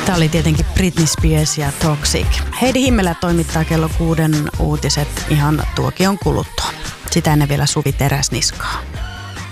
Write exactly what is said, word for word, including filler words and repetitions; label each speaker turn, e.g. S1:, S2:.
S1: Tämä oli tietenkin Britney Spears ja Toxic. Heidi Himmelä toimittaa kello kuuden uutiset ihan tuokion kuluttua. Sitä ennen vielä Suvi Teräsniskaa.